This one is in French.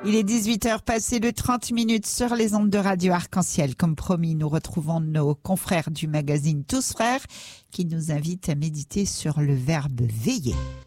Il est 18h passé de 30 minutes sur les ondes de Radio Arc-en-Ciel. Comme promis, nous retrouvons nos confrères du magazine Tous Frères qui nous invitent à méditer sur le verbe veiller.